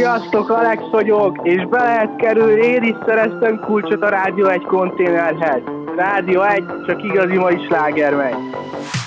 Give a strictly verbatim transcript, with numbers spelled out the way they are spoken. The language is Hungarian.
Sziasztok, Alex vagyok, és be lehet kerülni, én is szereztem kulcsot a Rádió egy konténerhez. Rádió egy, csak igazi mai sláger megy.